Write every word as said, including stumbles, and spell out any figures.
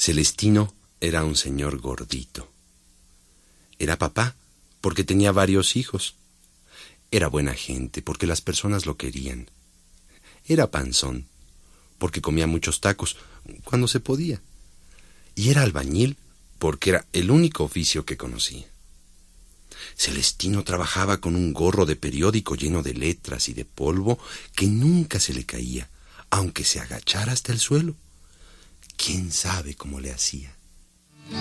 Celestino era un señor gordito. Era papá porque tenía varios hijos. Era buena gente porque las personas lo querían. Era panzón porque comía muchos tacos cuando se podía. Y era albañil porque era el único oficio que conocía. Celestino trabajaba con un gorro de periódico lleno de letras y de polvo que nunca se le caía, aunque se agachara hasta el suelo. ¿Quién sabe cómo le hacía?